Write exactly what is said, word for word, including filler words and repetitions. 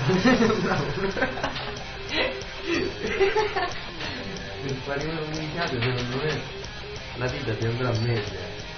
Per fare un iniziato secondo me la vita ti andrà meglio.